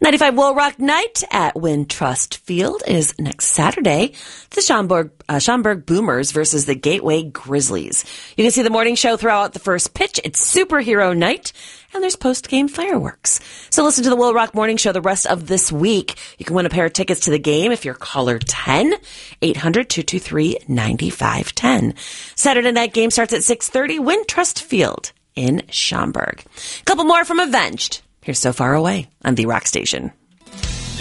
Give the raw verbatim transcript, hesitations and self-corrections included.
ninety-five Will Rock Night at Wintrust Field is next Saturday. The Schaumburg, uh, Schaumburg Boomers versus the Gateway Grizzlies. You can see the morning show throughout the first pitch. It's Superhero Night, and there's post-game fireworks. So listen to the Will Rock Morning Show the rest of this week. You can win a pair of tickets to the game if you're caller ten, eight hundred, two two three, nine five one zero. Saturday night game starts at six thirty, Wintrust Field in Schaumburg. A couple more from Avenged. Here's So Far Away on the Rock Station.